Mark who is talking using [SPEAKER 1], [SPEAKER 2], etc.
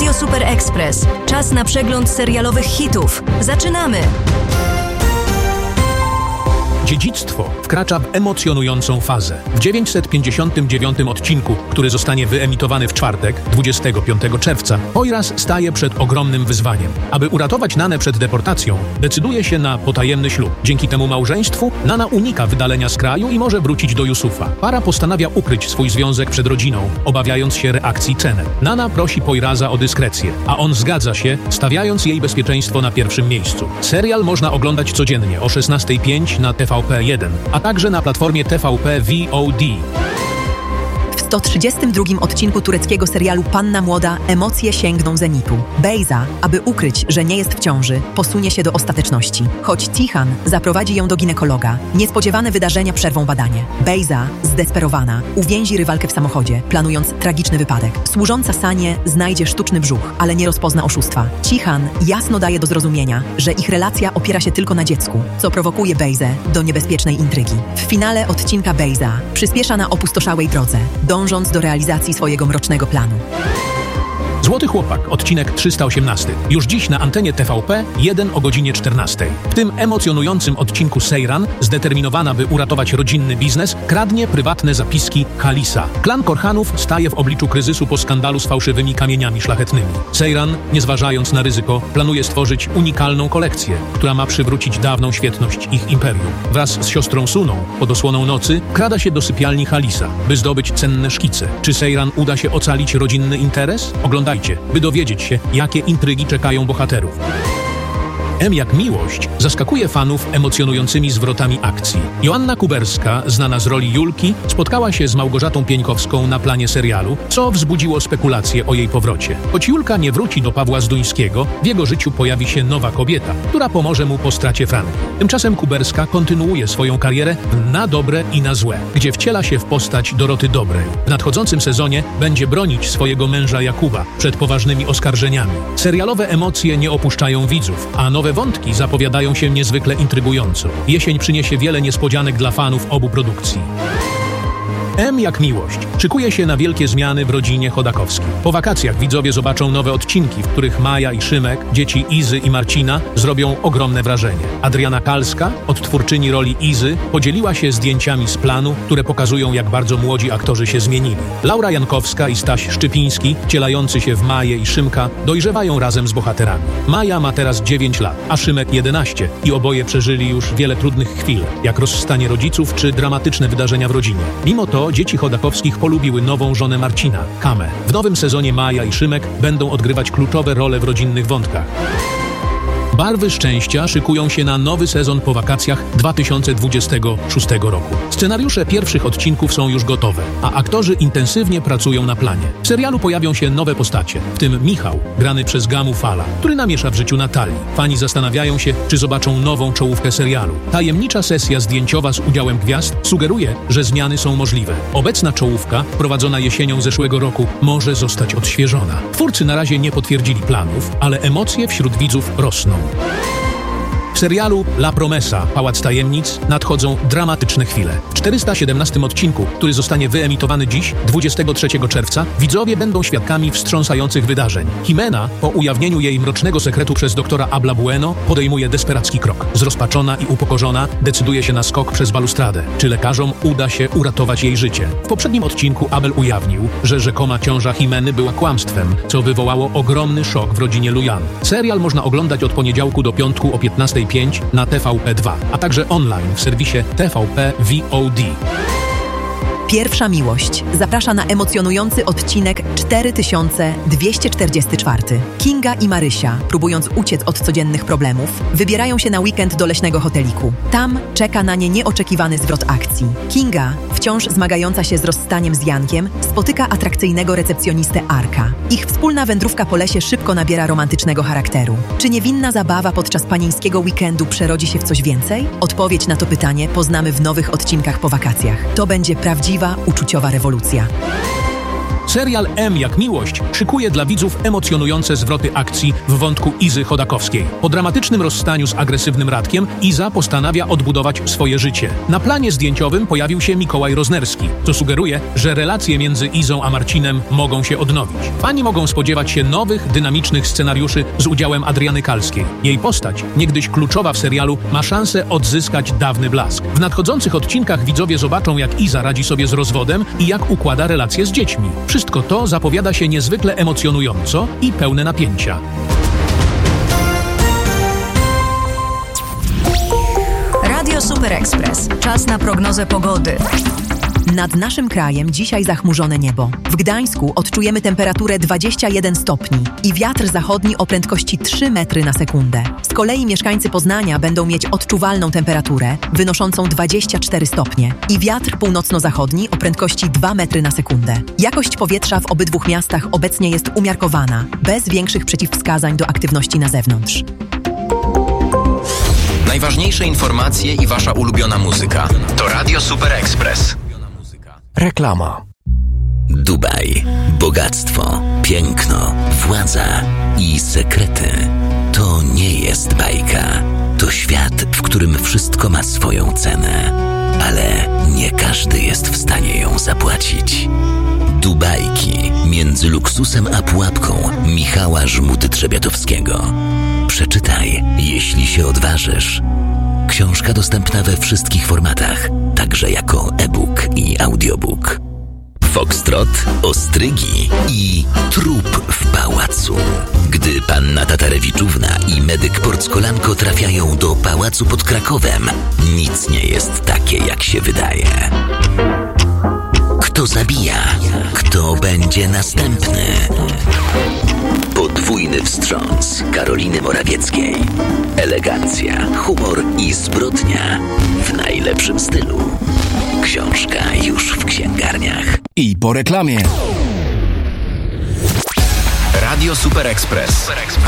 [SPEAKER 1] Radio Super Express. Czas na przegląd serialowych hitów. Zaczynamy!
[SPEAKER 2] Dziedzictwo wkracza w emocjonującą fazę. W 959 odcinku, który zostanie wyemitowany w czwartek, 25 czerwca, Poyraz staje przed ogromnym wyzwaniem. Aby uratować Nanę przed deportacją, decyduje się na potajemny ślub. Dzięki temu małżeństwu Nana unika wydalenia z kraju i może wrócić do Yusufa. Para postanawia ukryć swój związek przed rodziną, obawiając się reakcji Cenet. Nana prosi Poyraza o dyskrecję, a on zgadza się, stawiając jej bezpieczeństwo na pierwszym miejscu. Serial można oglądać codziennie o 16:05 na TVP1, a także na platformie TVP VOD.
[SPEAKER 3] W 132 odcinku tureckiego serialu Panna Młoda emocje sięgną zenitu. Beyza, aby ukryć, że nie jest w ciąży, posunie się do ostateczności. Choć Tihan zaprowadzi ją do ginekologa, niespodziewane wydarzenia przerwą badanie. Beyza, zdesperowana, uwięzi rywalkę w samochodzie, planując tragiczny wypadek. Służąca Sanie znajdzie sztuczny brzuch, ale nie rozpozna oszustwa. Tihan jasno daje do zrozumienia, że ich relacja opiera się tylko na dziecku, co prowokuje Beyzę do niebezpiecznej intrygi. W finale odcinka Beyza przyspiesza na opustoszałej drodze, dążąc do realizacji swojego mrocznego planu.
[SPEAKER 2] Złoty Chłopak, odcinek 318. Już dziś na antenie TVP, 1 o godzinie 14. W tym emocjonującym odcinku Seyran, zdeterminowana by uratować rodzinny biznes, kradnie prywatne zapiski Khalisa. Klan Korhanów staje w obliczu kryzysu po skandalu z fałszywymi kamieniami szlachetnymi. Seyran, nie zważając na ryzyko, planuje stworzyć unikalną kolekcję, która ma przywrócić dawną świetność ich imperium. Wraz z siostrą Suną, pod osłoną nocy, krada się do sypialni Khalisa, by zdobyć cenne szkice. Czy Seyran uda się ocalić rodzinny interes? Oglądajcie, by dowiedzieć się, jakie intrygi czekają bohaterów. M jak miłość zaskakuje fanów emocjonującymi zwrotami akcji. Joanna Kuberska, znana z roli Julki, spotkała się z Małgorzatą Pieńkowską na planie serialu, co wzbudziło spekulacje o jej powrocie. Choć Julka nie wróci do Pawła Zduńskiego, w jego życiu pojawi się nowa kobieta, która pomoże mu po stracie Franki. Tymczasem Kuberska kontynuuje swoją karierę na dobre i na złe, gdzie wciela się w postać Doroty Dobrej. W nadchodzącym sezonie będzie bronić swojego męża Jakuba przed poważnymi oskarżeniami. Serialowe emocje nie opuszczają widzów, a nowe wątki zapowiadają się niezwykle intrygująco. Jesień przyniesie wiele niespodzianek dla fanów obu produkcji. M jak miłość szykuje się na wielkie zmiany w rodzinie Chodakowskich. Po wakacjach widzowie zobaczą nowe odcinki, w których Maja i Szymek, dzieci Izy i Marcina, zrobią ogromne wrażenie. Adriana Kalska, odtwórczyni roli Izy, podzieliła się zdjęciami z planu, które pokazują, jak bardzo młodzi aktorzy się zmienili. Laura Jankowska i Staś Szczypiński, wcielający się w Maję i Szymka, dojrzewają razem z bohaterami. Maja ma teraz 9 lat, a Szymek 11 i oboje przeżyli już wiele trudnych chwil, jak rozstanie rodziców czy dramatyczne wydarzenia w rodzinie. Mimo to dzieci Chodakowskich polubiły nową żonę Marcina, Kamę. W nowym sezonie Maja i Szymek będą odgrywać kluczowe role w rodzinnych wątkach. Barwy szczęścia szykują się na nowy sezon po wakacjach 2026 roku. Scenariusze pierwszych odcinków są już gotowe, a aktorzy intensywnie pracują na planie. W serialu pojawią się nowe postacie, w tym Michał, grany przez Gamu Fala, który namiesza w życiu Natalii. Fani zastanawiają się, czy zobaczą nową czołówkę serialu. Tajemnicza sesja zdjęciowa z udziałem gwiazd sugeruje, że zmiany są możliwe. Obecna czołówka, wprowadzona jesienią zeszłego roku, może zostać odświeżona. Twórcy na razie nie potwierdzili planów, ale emocje wśród widzów rosną. W serialu La Promesa, Pałac Tajemnic, nadchodzą dramatyczne chwile. W 417 odcinku, który zostanie wyemitowany dziś, 23 czerwca, widzowie będą świadkami wstrząsających wydarzeń. Jimena, po ujawnieniu jej mrocznego sekretu przez doktora Abla Bueno, podejmuje desperacki krok. Zrozpaczona i upokorzona, decyduje się na skok przez balustradę. Czy lekarzom uda się uratować jej życie? W poprzednim odcinku Abel ujawnił, że rzekoma ciąża Jimeny była kłamstwem, co wywołało ogromny szok w rodzinie Lujan. Serial można oglądać od poniedziałku do piątku o 15:05 na TVP2, a także online w serwisie TVP VOD.
[SPEAKER 3] Pierwsza miłość zaprasza na emocjonujący odcinek 4244. Kinga i Marysia, próbując uciec od codziennych problemów, wybierają się na weekend do leśnego hoteliku. Tam czeka na nie nieoczekiwany zwrot akcji. Kinga, wciąż zmagająca się z rozstaniem z Jankiem, spotyka atrakcyjnego recepcjonistę Arka. Ich wspólna wędrówka po lesie szybko nabiera romantycznego charakteru. Czy niewinna zabawa podczas panieńskiego weekendu przerodzi się w coś więcej? Odpowiedź na to pytanie poznamy w nowych odcinkach po wakacjach. To będzie prawdziwa, uczuciowa rewolucja.
[SPEAKER 2] Serial M jak miłość szykuje dla widzów emocjonujące zwroty akcji w wątku Izy Chodakowskiej. Po dramatycznym rozstaniu z agresywnym Radkiem Iza postanawia odbudować swoje życie. Na planie zdjęciowym pojawił się Mikołaj Roznerski, co sugeruje, że relacje między Izą a Marcinem mogą się odnowić. Fani mogą spodziewać się nowych, dynamicznych scenariuszy z udziałem Adriany Kalskiej. Jej postać, niegdyś kluczowa w serialu, ma szansę odzyskać dawny blask. W nadchodzących odcinkach widzowie zobaczą, jak Iza radzi sobie z rozwodem i jak układa relacje z dziećmi. Wszystko to zapowiada się niezwykle emocjonująco i pełne napięcia.
[SPEAKER 1] Radio Super Express. Czas na prognozę pogody.
[SPEAKER 3] Nad naszym krajem dzisiaj zachmurzone niebo. W Gdańsku odczujemy temperaturę 21 stopni i wiatr zachodni o prędkości 3 metry na sekundę. Z kolei mieszkańcy Poznania będą mieć odczuwalną temperaturę wynoszącą 24 stopnie i wiatr północno-zachodni o prędkości 2 metry na sekundę. Jakość powietrza w obydwu miastach obecnie jest umiarkowana, bez większych przeciwwskazań do aktywności na zewnątrz.
[SPEAKER 4] Najważniejsze informacje i wasza ulubiona muzyka to Radio Super Express.
[SPEAKER 5] Reklama.
[SPEAKER 6] Dubaj, bogactwo, piękno, władza i sekrety. To nie jest bajka. To świat, w którym wszystko ma swoją cenę. Ale nie każdy jest w stanie ją zapłacić. Dubajki między luksusem a pułapką Michała Żmudy-Trzebiatowskiego. Przeczytaj, jeśli się odważysz. Książka dostępna we wszystkich formatach, także jako e-book i audiobook. Foxtrot, ostrygi i trup w pałacu. Gdy panna Tatarewiczówna i medyk Porckolanko trafiają do pałacu pod Krakowem, nic nie jest takie, jak się wydaje. Kto zabija? Kto będzie następny? Podwójny wstrząs Karoliny Morawieckiej. Elegancja, humor i zbrodnia w najlepszym stylu. Książka już w księgarniach.
[SPEAKER 5] I po reklamie.
[SPEAKER 4] Radio Super Express.